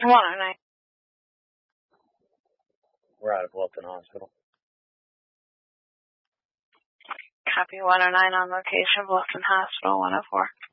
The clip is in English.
109. We're out of Bluffton Hospital. Copy 109 on location, Bluffton Hospital, 104.